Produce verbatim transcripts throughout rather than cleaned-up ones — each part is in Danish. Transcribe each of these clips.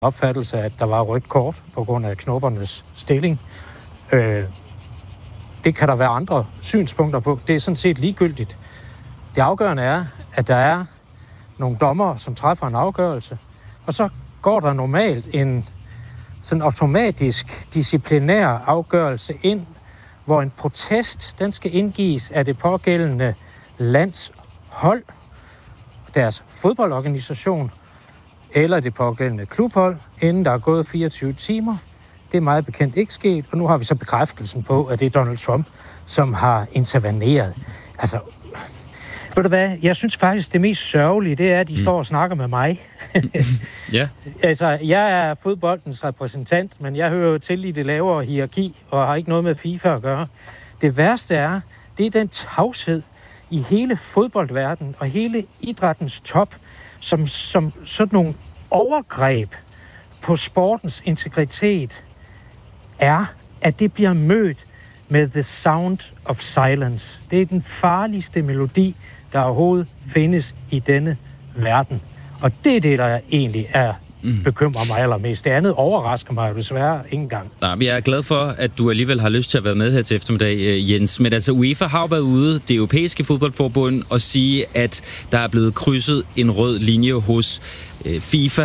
opfattelse, at der var rødt kort på grund af knoppernes stilling. Øh, det kan der være andre synspunkter på. Det er sådan set ligegyldigt. Det afgørende er, at der er nogle dommere, som træffer en afgørelse, og så går der normalt en sådan automatisk disciplinær afgørelse ind, hvor en protest, den skal indgives af det pågældende lands hold, deres fodboldorganisation eller det pågældende klubhold, inden der er gået fireogtyve timer. Det er meget bekendt ikke sket, og nu har vi så bekræftelsen på, at det er Donald Trump, som har interveneret. Altså, ved du hvad, jeg synes faktisk, det mest sørgelige, det er, at de mm. står og snakker med mig. Ja. Altså, jeg er fodboldens repræsentant, men jeg hører jo til i det lavere hierarki, og har ikke noget med FIFA at gøre. Det værste er, det er den tavshed i hele fodboldverdenen og hele idrættens top, som, som sådan nogle overgreb på sportens integritet er, at det bliver mødt med the sound of silence. Det er den farligste melodi, der overhovedet findes i denne verden. Og det er det, der egentlig er bekymrer mig allermest. Det andet overrasker mig jo desværre ikke engang. Nej, men jeg er glad for, at du alligevel har lyst til at være med her til eftermiddag, Jens. Men altså, UEFA har været ude, det europæiske fodboldforbund, og sige, at der er blevet krydset en rød linje hos øh, FIFA.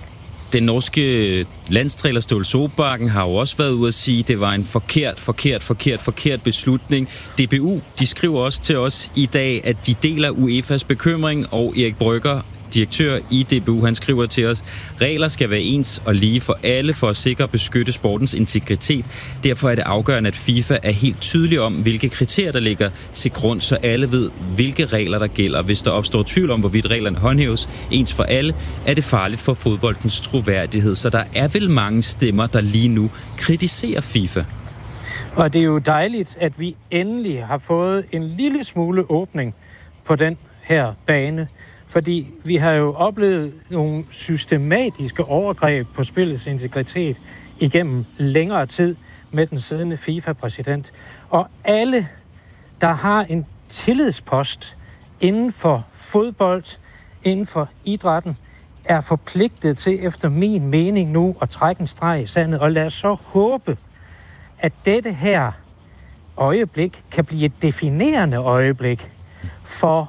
Den norske landstræner Ståle Solbakken har jo også været ude at sige, at det var en forkert, forkert, forkert, forkert beslutning. D B U, de skriver også til os i dag, at de deler UEFA's bekymring, og Erik Brygger, direktør i D B U, han skriver til os, regler skal være ens og lige for alle for at sikre og beskytte sportens integritet. Derfor er det afgørende, at FIFA er helt tydelig om, hvilke kriterier der ligger til grund, så alle ved, hvilke regler der gælder. Hvis der opstår tvivl om, hvorvidt reglerne håndhæves ens for alle, er det farligt for fodboldens troværdighed. Så der er vel mange stemmer, der lige nu kritiserer FIFA. Og det er jo dejligt, at vi endelig har fået en lille smule åbning på den her bane. Fordi vi har jo oplevet nogle systematiske overgreb på spillets integritet igennem længere tid med den siddende FIFA-præsident. Og alle, der har en tillidspost inden for fodbold, inden for idrætten, er forpligtet til, efter min mening nu, at trække en streg i sandet. Og lad os så håbe, at dette her øjeblik kan blive et definerende øjeblik for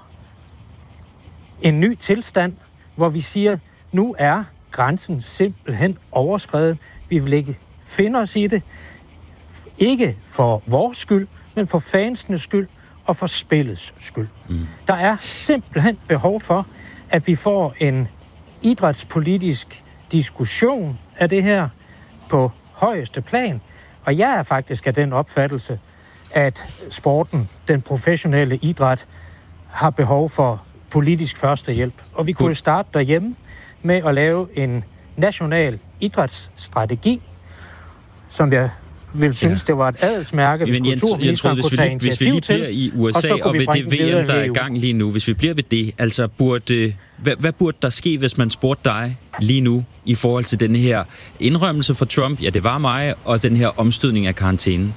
en ny tilstand, hvor vi siger, nu er grænsen simpelthen overskredet. Vi vil ikke finde os i det. Ikke for vores skyld, men for fansenes skyld og for spillets skyld. Mm. Der er simpelthen behov for, at vi får en idrætspolitisk diskussion af det her på højeste plan. Og jeg er faktisk af den opfattelse, at sporten, den professionelle idræt, har behov for politisk førstehjælp. Og vi kunne jo starte derhjemme med at lave en national idrætsstrategi, som jeg vil synes, ja. det var et adelsmærke, hvis kulturministeren kunne tage initiativ til. Hvis vi lige bliver i U S A, og, og ved det V M, der er i gang lige nu, hvis vi bliver ved det, altså burde, hvad, hvad burde der ske, hvis man spurgte dig lige nu, i forhold til den her indrømmelse for Trump, ja, det var mig, og den her omstødning af karantænen?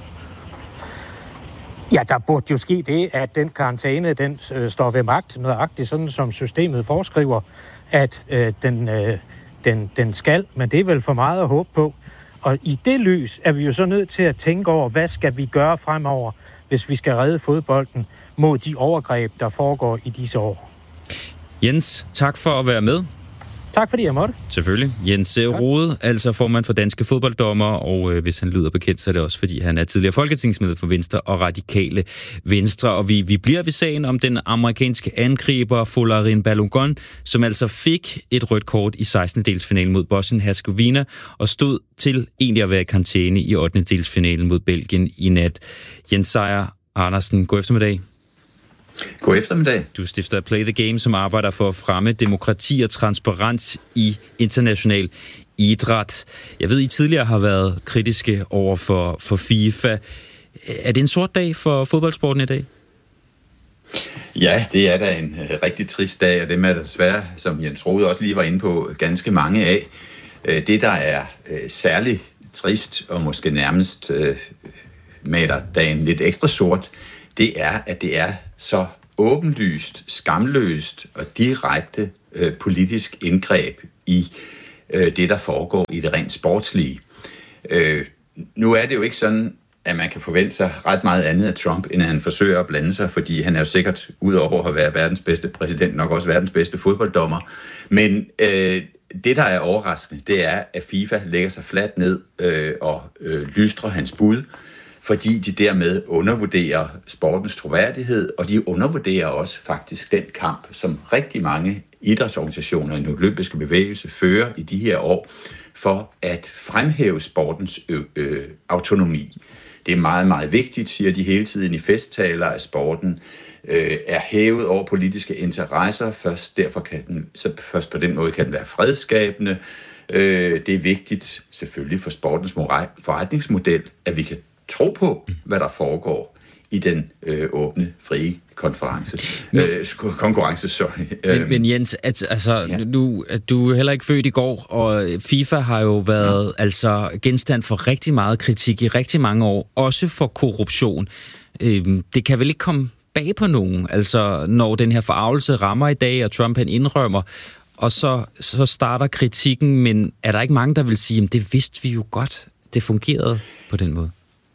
Ja, der burde jo ske det, at den karantæne, den øh, står ved magt, nøjagtigt sådan som systemet foreskriver, at øh, den, øh, den, den skal, men det er vel for meget at håbe på. Og i det lys er vi jo så nødt til at tænke over, hvad skal vi gøre fremover, hvis vi skal redde fodbolden mod de overgreb, der foregår i disse år. Jens, tak for at være med. Tak fordi jeg måtte. Selvfølgelig. Jens Rohde, altså formand for Danske Fodbolddommer, og øh, hvis han lyder bekendt, så er det også, fordi han er tidligere folketingsmedlem for Venstre og Radikale Venstre. Og vi, vi bliver ved sagen om den amerikanske angriber Folarin Balogun, som altså fik et rødt kort i sekstende-delsfinalen mod Bosnien-Herzegovina og stod til egentlig at være i karantæne i ottende-delsfinalen mod Belgien i nat. Jens Sejer Andersen, god eftermiddag. God eftermiddag. Du stifter Play the Game, som arbejder for at fremme demokrati og transparens i international idræt. Jeg ved, I tidligere har været kritiske over for, for FIFA. Er det en sort dag for fodboldsporten i dag? Ja, det er da en uh, rigtig trist dag, og dem er der desværre, som Jens Rohde også lige var inde på, ganske mange af. Uh, det, der er uh, særligt trist, og måske nærmest uh, maler dagen lidt ekstra sort, det er, at det er så åbenlyst, skamløst og direkte øh, politisk indgreb i øh, det, der foregår i det rent sportslige. Øh, nu er det jo ikke sådan, at man kan forvente sig ret meget andet af Trump, end at han forsøger at blande sig, fordi han er jo sikkert, udover at være verdens bedste præsident, nok også verdens bedste fodbolddommer. Men øh, det, der er overraskende, det er, at FIFA lægger sig fladt ned øh, og øh, lystrer hans bud, fordi de dermed undervurderer sportens troværdighed, og de undervurderer også faktisk den kamp, som rigtig mange idrætsorganisationer i den olympiske bevægelse fører i de her år, for at fremhæve sportens ø- ø- autonomi. Det er meget, meget vigtigt, siger de hele tiden i festtaler, at sporten øh, er hævet over politiske interesser. Først, derfor kan den, så først på den måde kan den være fredsskabende. Øh, det er vigtigt, selvfølgelig for sportens forretningsmodel, at vi kan tro på, hvad der foregår i den øh, åbne, frie konference. Men, øh, konkurrence, sorry. Men, men Jens, at, altså, ja. du, at du er heller ikke født i går, og FIFA har jo været ja. altså, genstand for rigtig meget kritik i rigtig mange år, også for korruption. Øhm, det kan vel ikke komme bag på nogen, altså når den her forargelse rammer i dag, og Trump han indrømmer, og så, så starter kritikken, men er der ikke mange, der vil sige, at det vidste vi jo godt, det fungerede på den måde?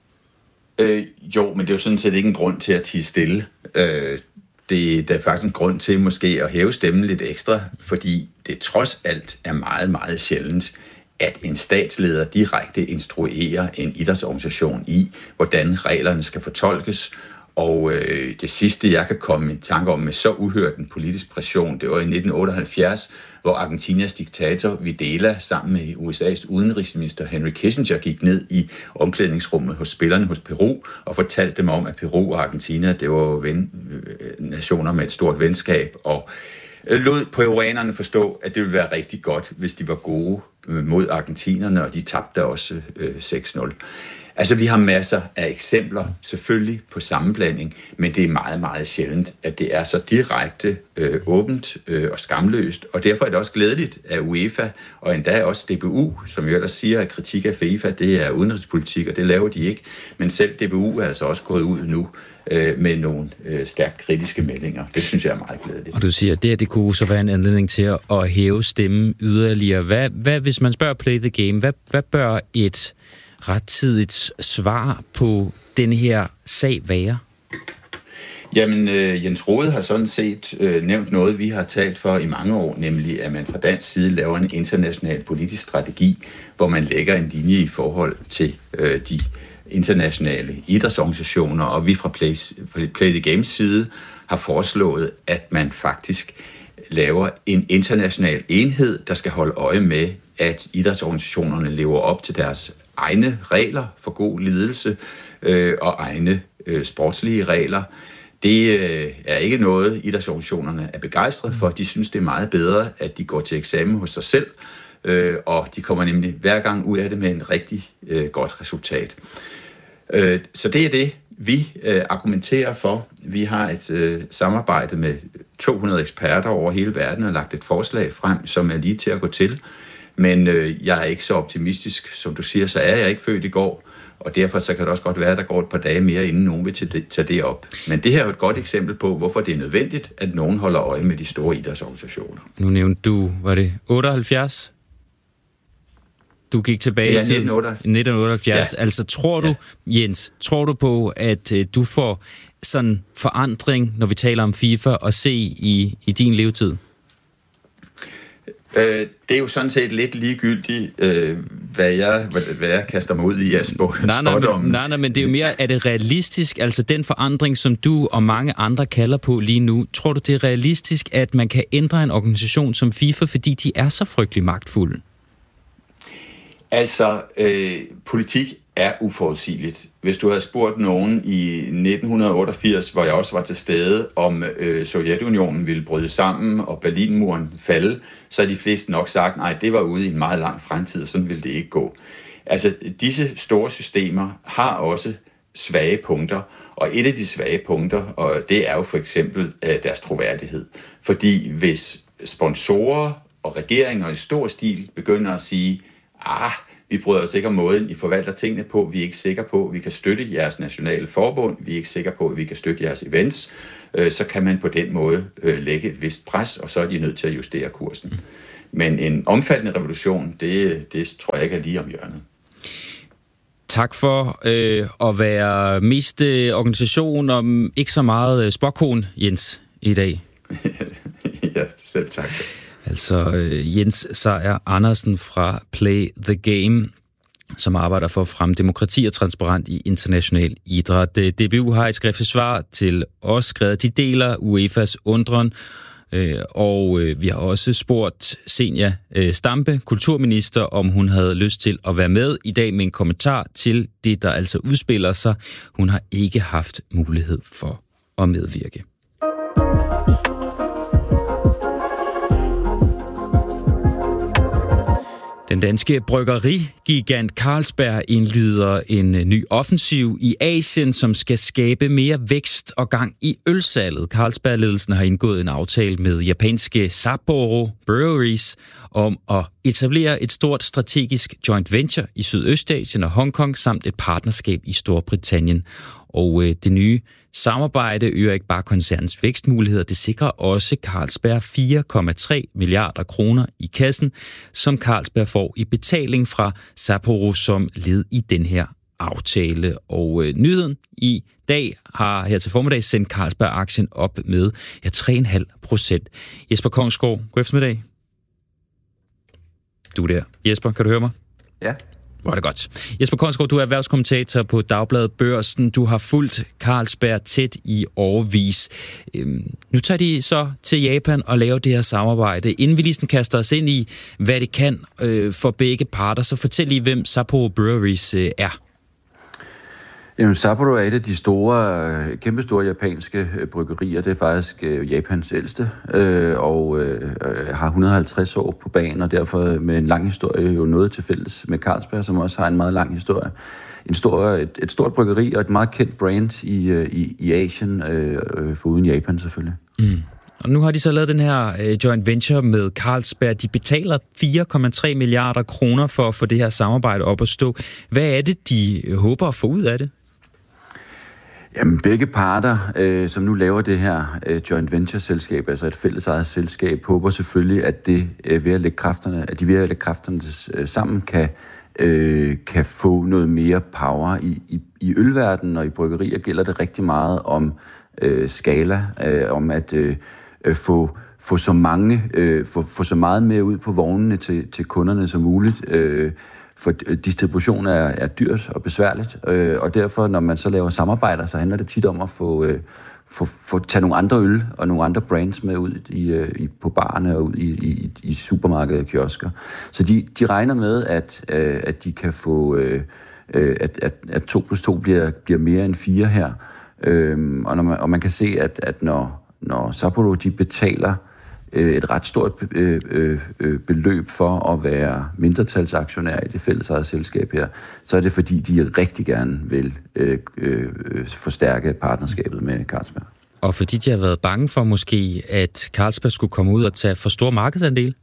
Øh, jo, men det er jo sådan set ikke en grund til at tie stille. Øh, det der er faktisk en grund til måske at hæve stemmen lidt ekstra, fordi det trods alt er meget, meget sjældent, at en statsleder direkte instruerer en idrætsorganisation i, hvordan reglerne skal fortolkes. Og øh, det sidste, jeg kan komme i tanke om med så uhørt en politisk pression, det var i nitten otteoghalvfjerds, hvor Argentinas diktator Videla sammen med U S A's udenrigsminister Henry Kissinger gik ned i omklædningsrummet hos spillerne hos Peru og fortalte dem om, at Peru og Argentina, det var ven, nationer med et stort venskab, og lod peruanerne forstå, at det ville være rigtig godt, hvis de var gode mod argentinerne, og de tabte også øh, seks nul. Altså, vi har masser af eksempler, selvfølgelig på sammenblanding, men det er meget, meget sjældent, at det er så direkte øh, åbent øh, og skamløst, og derfor er det også glædeligt, at UEFA og endda også D B U, som jo ellers siger, at kritik af FIFA, det er udenrigspolitik, og det laver de ikke, men selv D B U er altså også gået ud nu øh, med nogle øh, stærkt kritiske meldinger. Det synes jeg er meget glædeligt. Og du siger, at det, det kunne så være en anledning til at, at hæve stemmen yderligere. Hvad, hvad, hvis man spørger Play the Game, hvad, hvad bør et rettidigt svar på den her sag være? Jamen, øh, Jens Rohde har sådan set øh, nævnt noget, vi har talt for i mange år, nemlig at man fra dansk side laver en international politisk strategi, hvor man lægger en linje i forhold til øh, de internationale idrætsorganisationer, og vi fra Play, Play the Games side har foreslået, at man faktisk laver en international enhed, der skal holde øje med, at idrætsorganisationerne lever op til deres egne regler for god ledelse øh, og egne øh, sportslige regler. Det øh, er ikke noget, idrætsorganisationerne er begejstrede for. De synes, det er meget bedre, at de går til eksamen hos sig selv, øh, og de kommer nemlig hver gang ud af det med en rigtig øh, godt resultat. Øh, så det er det, vi øh, argumenterer for. Vi har et øh, samarbejde med to hundrede eksperter over hele verden og lagt et forslag frem, som er lige til at gå til. Men øh, jeg er ikke så optimistisk, som du siger, så er jeg ikke født i går, og derfor så kan det også godt være, at der går et par dage mere, inden nogen vil tage det op. Men det her er jo et godt eksempel på, hvorfor det er nødvendigt, at nogen holder øje med de store idrætsorganisationer. Nu nævnte du, var det otteoghalvfjerds? Du gik tilbage ja, til nitten otteoghalvfjerds. Ja. Altså tror du, ja. Jens, tror du på, at uh, du får sådan forandring, når vi taler om FIFA, at se i, i din levetid? Øh, det er jo sådan set lidt ligegyldigt, øh, hvad, jeg, hvad, hvad jeg kaster mig ud i at spå nej, nej, men, nej, nej, men det er jo mere, er det realistisk, altså den forandring, som du og mange andre kalder på lige nu, tror du, det er realistisk, at man kan ændre en organisation som FIFA, fordi de er så frygtelig magtfulde? Altså, øh, politik er uforudsigeligt. Hvis du havde spurgt nogen i nitten otteogfirs, hvor jeg også var til stede, om øh, Sovjetunionen ville bryde sammen og Berlinmuren falde, så har de fleste nok sagt, nej, det var ude i en meget lang fremtid, og sådan ville det ikke gå. Altså, disse store systemer har også svage punkter, og et af de svage punkter, og det er jo for eksempel øh, deres troværdighed. Fordi hvis sponsorer og regeringer i stor stil begynder at sige, ah, vi bryder os ikke om måden, I forvalter tingene på. Vi er ikke sikre på, at vi kan støtte jeres nationale forbund. Vi er ikke sikre på, at vi kan støtte jeres events. Så kan man på den måde lægge et vist pres, og så er de nødt til at justere kursen. Men en omfattende revolution, det, det tror jeg ikke er lige om hjørnet. Tak for øh, at være mest øh, organisation og ikke så meget øh, spåkone, Jens, i dag. Ja, selv tak. Altså øh, Jens Sejer Andersen fra Play the Game, som arbejder for at fremme demokrati og transparent i international idræt. D B U har et skriftligt svar til os skrevet, de deler UEFA's undren, og vi har også spurgt Zenia Stampe, kulturminister, om hun havde lyst til at være med i dag med en kommentar til det, der altså udspiller sig. Hun har ikke haft mulighed for at medvirke. Den danske bryggerigigant Carlsberg indlyder en ny offensiv i Asien, som skal skabe mere vækst og gang i ølsalget. Carlsberg-ledelsen har indgået en aftale med japanske Sapporo Breweries om at etablere et stort strategisk joint venture i Sydøstasien og Hongkong, samt et partnerskab i Storbritannien. Og øh, det nye samarbejde øger ikke bare koncernens vækstmuligheder, det sikrer også Carlsberg fire komma tre milliarder kroner i kassen, som Carlsberg får i betaling fra Sapporo som led i den her aftale. Og øh, nyheden i dag har her til formiddag sendt Carlsberg-aktien op med ja, tre komma fem procent. Jesper Kongsgaard, god eftermiddag. Du er der. Jesper, kan du høre mig? Ja. Hvor er det godt. Jesper Kongsgaard, du er erhvervskommentator på Dagbladet Børsen. Du har fulgt Carlsberg tæt i årevis. Øhm, nu tager de så til Japan og laver det her samarbejde. Inden vi lige sådan kaster os ind i, hvad det kan øh, for begge parter, så fortæl lige, hvem Sapporo Breweries øh, er. Jamen, Sapporo er et af de store, kæmpestore japanske bryggerier. Det er faktisk øh, Japans ældste, øh, og øh, har et hundrede og halvtreds år på banen, og derfor med en lang historie jo noget til fælles med Carlsberg, som også har en meget lang historie. En stor, et, et stort bryggeri og et meget kendt brand i, i, i Asien, øh, foruden Japan selvfølgelig. Mm. Og nu har de så lavet den her øh, joint venture med Carlsberg. De betaler fire komma tre milliarder kroner for at få det her samarbejde op at stå. Hvad er det, de håber at få ud af det? Jamen, begge parter, øh, som nu laver det her øh, joint venture-selskab, altså et fællesejet selskab, håber selvfølgelig, at det øh, ved at lægge kræfterne, at de ved at lægge kræfterne øh, sammen kan, øh, kan få noget mere power i, i, i ølverdenen, og i bryggerier gælder det rigtig meget om øh, skala, øh, om at øh, øh, få få så mange, øh, få, få så meget mere ud på vognene til, til kunderne som muligt. Øh, For distribution er, er dyrt og besværligt, øh, og derfor, når man så laver samarbejder, så handler det tit om at få, øh, få, få tage nogle andre øl og nogle andre brands med ud i, i, på barerne og ud i, i, i supermarkeder og kiosker. Så de, de regner med, at, øh, at de kan få, øh, at, at, at to plus to bliver, bliver mere end fire her. Øh, og, når man, og man kan se, at, at når, når Sapporo de betaler et ret stort øh, øh, beløb for at være mindretalsaktionær i det fællesejede selskab her, så er det fordi, de rigtig gerne vil øh, øh, forstærke partnerskabet med Carlsberg. Og fordi de har været bange for måske, at Carlsberg skulle komme ud og tage for stor markedsandel?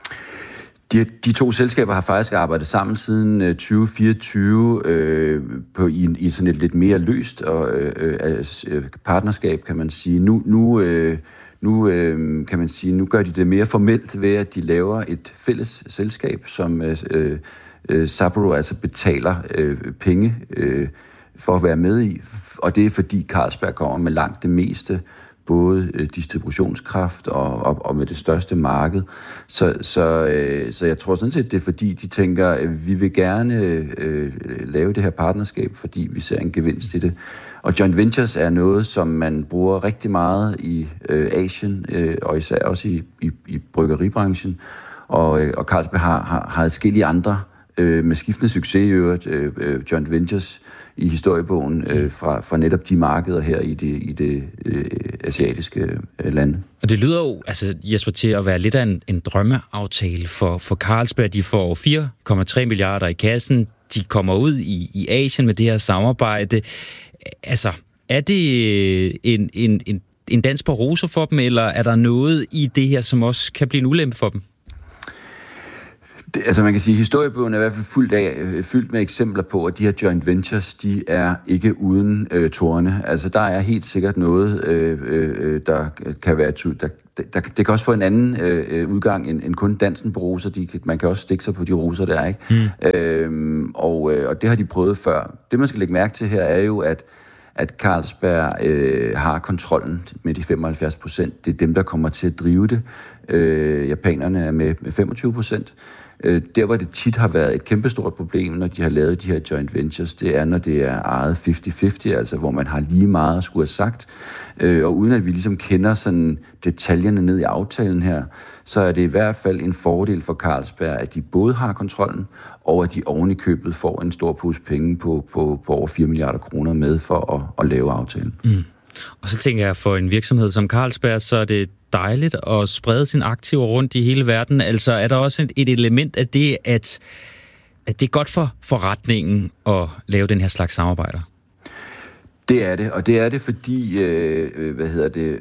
De, de to selskaber har faktisk arbejdet sammen siden tyve fireogtyve øh, på, i, i sådan et lidt mere løst og, øh, øh, partnerskab, kan man sige. Nu... nu øh, Nu øh, kan man sige, nu gør de det mere formelt ved, at de laver et fælles selskab, som øh, øh, Sapporo altså betaler øh, penge øh, for at være med i. Og det er fordi Carlsberg kommer med langt det meste, både øh, distributionskraft og, og, og med det største marked. Så, så, øh, så jeg tror sådan set, det er fordi, de tænker, at vi vil gerne øh, lave det her partnerskab, fordi vi ser en gevinst i det. Og joint ventures er noget, som man bruger rigtig meget i øh, Asien, øh, og især også i, i, i bryggeribranchen. Og, øh, og Carlsberg har, har, har adskillige andre, øh, med skiftende succes i øvrigt, øh, øh, joint ventures i historiebogen øh, fra, fra netop de markeder her i det, i det øh, asiatiske øh, lande. Og det lyder jo, altså Jesper, til at være lidt af en, en drømmeaftale for, for Carlsberg. De får fire komma tre milliarder i kassen. De kommer ud i, i Asien med det her samarbejde. Altså, er det en, en, en, en dans på roser for dem, eller er der noget i det her, som også kan blive en ulempe for dem? Det, altså man kan sige, at historiebogen er i hvert fald fyldt, af, fyldt med eksempler på, at de her joint ventures, de er ikke uden øh, tårne. Altså der er helt sikkert noget, øh, øh, der kan være... Der, der, det kan også få en anden øh, udgang end, end kun dansen på roser. De, man kan også stikke sig på de roser der, ikke? Mm. Øhm, og, øh, og det har de prøvet før. Det man skal lægge mærke til her er jo, at at Carlsberg øh, har kontrollen med de femoghalvfjerds procent. Det er dem, der kommer til at drive det. Øh, japanerne er med, med femogtyve procent. Øh, der, hvor det tit har været et kæmpestort problem, når de har lavet de her joint ventures, det er, når det er ejet halvtreds halvtreds, altså hvor man har lige meget at skulle have sagt. Øh, og uden at vi ligesom kender sådan detaljerne ned i aftalen her, så er det i hvert fald en fordel for Carlsberg, at de både har kontrollen, og at de oven i købet får en stor pose penge på, på, på over fire milliarder kroner med for at, at lave aftalen. Mm. Og så tænker jeg, for en virksomhed som Carlsberg, så er det dejligt at sprede sine aktiver rundt i hele verden. Altså er der også et, et element af det, at, at det er godt for forretningen at lave den her slags samarbejder? Det er det, og det er det, fordi, øh, hvad hedder det...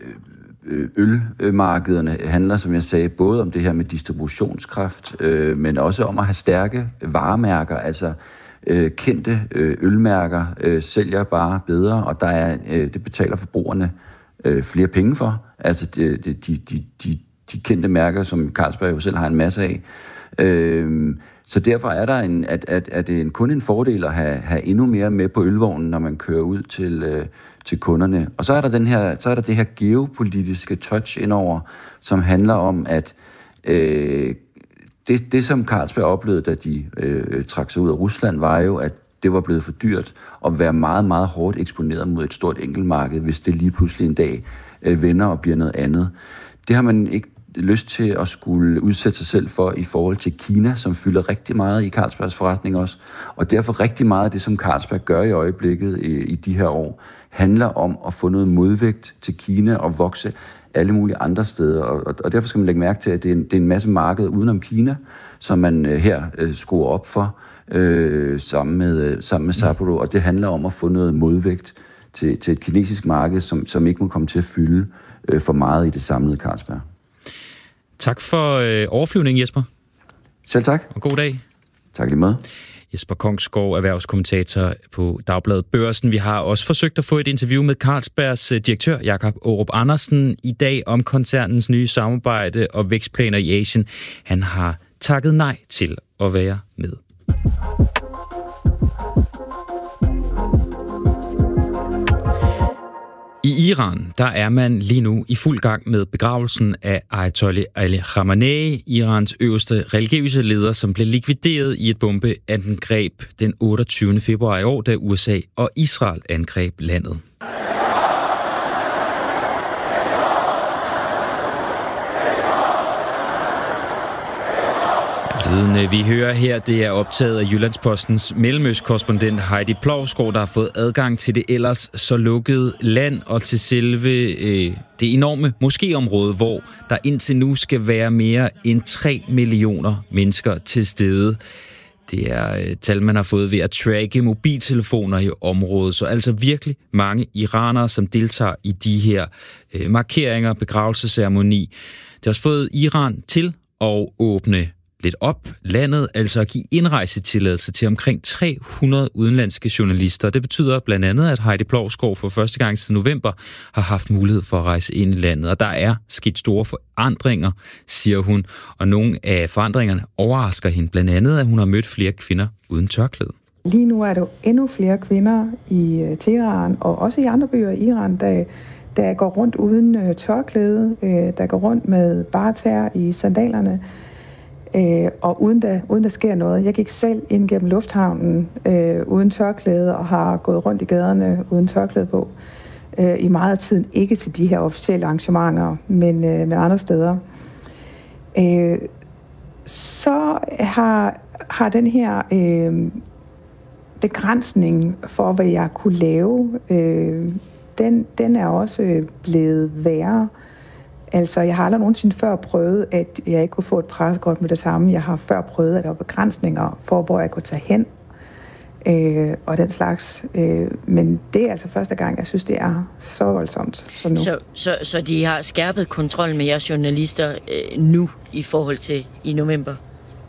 ølmarkederne handler, som jeg sagde, både om det her med distributionskraft, øh, men også om at have stærke varemærker, altså øh, kendte øh, ølmærker øh, sælger bare bedre, og der er, øh, det betaler forbrugerne øh, flere penge for. Altså de, de, de, de, de kendte mærker, som Carlsberg jo selv har en masse af. Øh, så derfor er der en, at, at, at det er en, kun en fordel at have, have endnu mere med på ølvognen, når man kører ud til øh, til kunderne. Og så er der den her, så er der det her geopolitiske touch indover, som handler om, at øh, det, det, som Carlsberg oplevede, da de øh, trak sig ud af Rusland, var jo, at det var blevet for dyrt at være meget, meget hårdt eksponeret mod et stort enkeltmarked, hvis det lige pludselig en dag øh, vender og bliver noget andet. Det har man ikke lyst til at skulle udsætte sig selv for i forhold til Kina, som fylder rigtig meget i Carlsbergs forretning også. Og derfor rigtig meget af det, som Carlsberg gør i øjeblikket i, i de her år, handler om at få noget modvægt til Kina og vokse alle mulige andre steder. Og, og derfor skal man lægge mærke til, at det er en, det er en masse markeder udenom Kina, som man øh, her øh, skruer op for øh, sammen med, øh, sammen med Sapporo. Og det handler om at få noget modvægt til, til et kinesisk marked, som, som ikke må komme til at fylde øh, for meget i det samlede Carlsberg. Tak for øh, overflyvningen, Jesper. Selv tak. Og god dag. Tak lige meget. Jesper Kongsgaard, erhvervskommentator på Dagbladet Børsen. Vi har også forsøgt at få et interview med Carlsbergs direktør, Jakob Aarup Andersen, i dag om koncernens nye samarbejde og vækstplaner i Asien. Han har takket nej til at være med. I Iran, der er man lige nu i fuld gang med begravelsen af Ayatollah Ali Khamenei, Irans øverste religiøse leder, som blev likvideret i et bombeangreb den otteogtyvende februar i år, da U S A og Israel angreb landet. Lyden, vi hører her, det er optaget af Jyllandspostens mellemøstkorrespondent Heidi Plovsgaard, der har fået adgang til det ellers så lukkede land og til selve øh, det enorme moskéområde, hvor der indtil nu skal være mere end tre millioner mennesker til stede. Det er øh, tal, man har fået ved at tracke mobiltelefoner i området, så altså virkelig mange iranere, som deltager i de her øh, markeringer, begravelsesceremoni. Det har også fået Iran til at åbne lidt op landet, altså at give indrejsetilladelse til omkring tre hundrede udenlandske journalister. Det betyder blandt andet, at Heidi Plovsgaard for første gang siden november har haft mulighed for at rejse ind i landet, og der er sket store forandringer, siger hun, og nogle af forandringerne overrasker hende, blandt andet, at hun har mødt flere kvinder uden tørklæde. Lige nu er der endnu flere kvinder i Teheran, og også i andre byer i Iran, der, der går rundt uden tørklæde, der går rundt med bare tæer i sandalerne, Øh, og uden der, uden der sker noget. Jeg gik selv ind gennem lufthavnen øh, uden tørklæde og har gået rundt i gaderne uden tørklæde på. Øh, I meget af tiden ikke til de her officielle arrangementer, men øh, med andre steder. Øh, så har, har den her øh, begrænsning for, hvad jeg kunne lave, øh, den, den er også blevet værre. Altså, jeg har aldrig nogensinde før prøvet, at jeg ikke kunne få et pressekort med det samme. Jeg har før prøvet, at der var begrænsninger for, hvor jeg kunne tage hen øh, og den slags. Øh, men det er altså første gang, jeg synes, det er så voldsomt som nu. Så, så, så de har skærpet kontrollen med jeres journalister øh, nu i forhold til i november?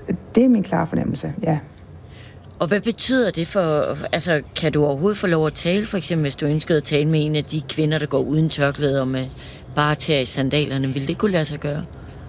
Det er min klare fornemmelse, ja. Og hvad betyder det for... Altså, kan du overhovedet få lov at tale, for eksempel, hvis du ønskede at tale med en af de kvinder, der går uden tørklæde og med bare tæer i sandalerne? Vil det kunne lade sig gøre?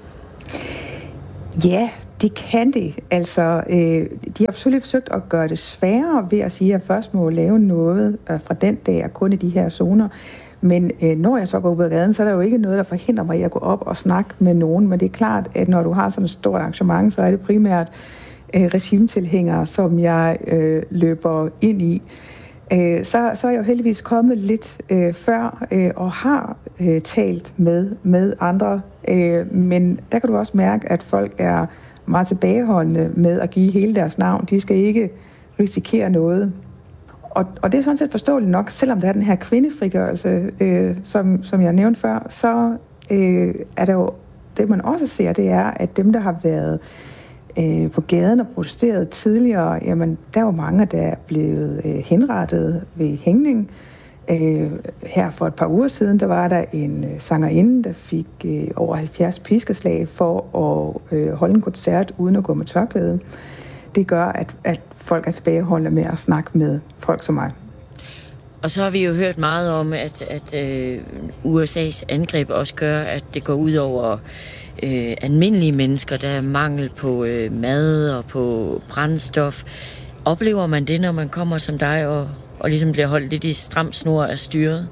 Ja, det kan det. Altså, øh, de har selvfølgelig forsøgt at gøre det sværere ved at sige, at jeg først må lave noget øh, fra den dag, og kun i de her zoner. Men øh, når jeg så går ud af gaden, så er der jo ikke noget, der forhindrer mig i at gå op og snakke med nogen. Men det er klart, at når du har sådan et stort arrangement, så er det primært øh, regimetilhængere, som jeg øh, løber ind i. Øh, så, så er jeg jo heldigvis kommet lidt øh, før øh, og har øh, talt med, med andre. Øh, men der kan du også mærke, at folk er meget tilbageholdende med at give hele deres navn. De skal ikke risikere noget. Og, og det er sådan set forståeligt nok, selvom der er den her kvindefrigørelse, øh, som, som jeg nævnte før, så øh, er der jo det, man også ser, det er, at dem, der har været øh, på gaden og protesteret tidligere, jamen, der er jo mange, der er blevet øh, henrettet ved hængning. Øh, her for et par uger siden, der var der en øh, sangerinde, der fik øh, over halvfjerds piskeslag for at øh, holde en koncert uden at gå med tørklæde. Det gør, at, at folk er tilbageholdende med at snakke med folk som mig. Og så har vi jo hørt meget om, at, at øh, U S A's angreb også gør, at det går ud over øh, almindelige mennesker. Der er mangel på øh, mad og på brændstof. Oplever man det, når man kommer som dig og, og ligesom bliver holdt lidt i stram snor af styret?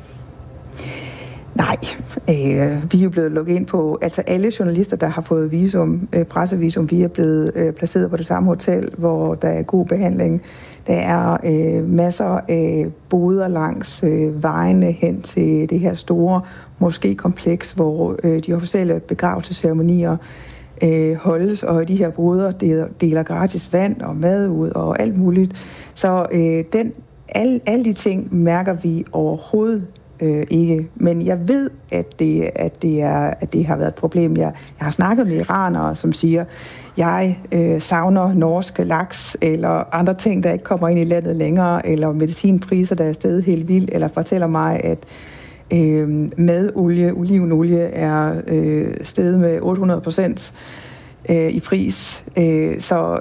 Nej, øh, vi er jo blevet lukket ind på, altså alle journalister, der har fået visum, øh, pressevisum, vi er blevet øh, placeret på det samme hotel, hvor der er god behandling. Der er øh, masser af boder langs øh, vejene hen til det her store moskékompleks, hvor øh, de officielle begravelsesceremonier øh, holdes, og de her boder deler gratis vand og mad ud og alt muligt. Så øh, den, alle, alle de ting mærker vi overhovedet Øh, ikke. Men jeg ved, at det, at, det er, at det har været et problem. Jeg, jeg har snakket med iranere, som siger, jeg øh, savner norske laks, eller andre ting, der ikke kommer ind i landet længere, eller medicinpriser, der er steget helt vildt, eller fortæller mig, at øh, madolie, olivenolie, er øh, steget med otte hundrede procent øh, i pris. Øh, så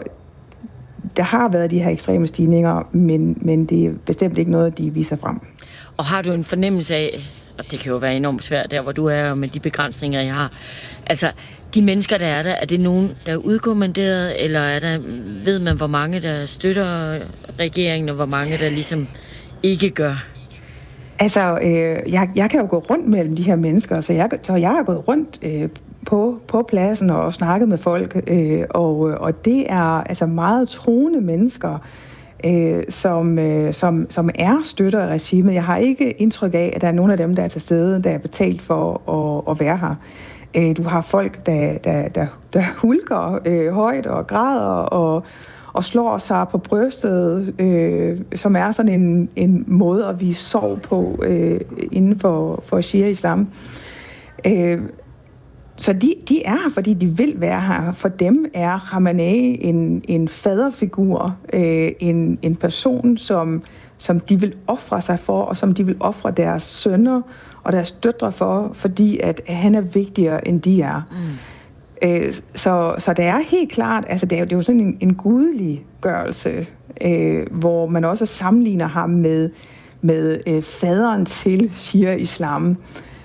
der har været de her ekstreme stigninger, men, men det er bestemt ikke noget, de viser frem. Og har du en fornemmelse af, og det kan jo være enormt svært der, hvor du er, med de begrænsninger, jeg har, altså de mennesker, der er der, er det nogen, der er udkommanderet, eller er der, ved man, hvor mange, der støtter regeringen, og hvor mange, der ligesom ikke gør? Altså, øh, jeg, jeg kan jo gå rundt mellem de her mennesker, så jeg, så jeg har gået rundt øh, på, på pladsen og snakket med folk, øh, og, og det er altså meget troende mennesker, Øh, som, øh, som, som er støtter af regimet. Jeg har ikke indtryk af, at der er nogen af dem, der er til stede, der er betalt for at, at være her. Øh, du har folk, der, der, der, der hulker øh, højt og græder og, og slår sig på brystet, øh, som er sådan en, en måde at vise sorg på øh, inden for, for shia-islam. Øh, Så de, de er her, fordi de vil være her. For dem er Khamenei en, en faderfigur, øh, en, en person, som, som de vil ofre sig for, og som de vil ofre deres sønner og deres døtre for, fordi at han er vigtigere, end de er. Mm. Øh, så, så det er helt klart, altså det er, det er jo sådan en, en gudelig gørelse, øh, hvor man også sammenligner ham med, med øh, faderen til shia-islam.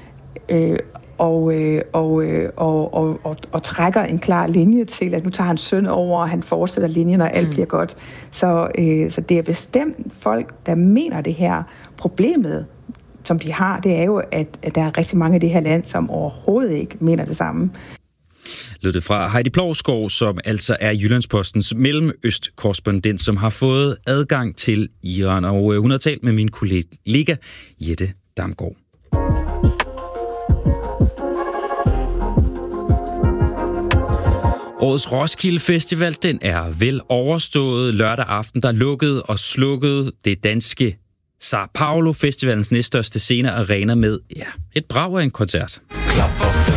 Øh, Og, øh, og, øh, og, og, og, og trækker en klar linje til, at nu tager han søn over, og han fortsætter linjen, og alt mm. bliver godt. Så, øh, så det er bestemt folk, der mener det her. Problemet, som de har, det er jo, at, at der er rigtig mange i det her land, som overhovedet ikke mener det samme. Lød det fra Heidi Plovsgaard, som altså er Jyllandspostens mellemøstkorrespondent, som har fået adgang til Iran. Og hun har talt med min kollega Jette Damgaard. Årets Roskilde Festival, den er vel overstået. Lørdag aften, der lukkede og slukkede det danske Sao Paulo, festivalens næststørste scene arena med ja, et brag af en koncert.